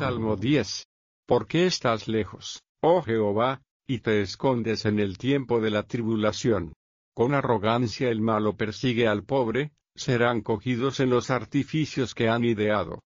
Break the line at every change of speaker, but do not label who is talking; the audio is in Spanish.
Salmo 10. ¿Por qué estás lejos, oh Jehová, y te escondes en el tiempo de la tribulación? Con arrogancia el malo persigue al pobre, serán cogidos en los artificios que han ideado.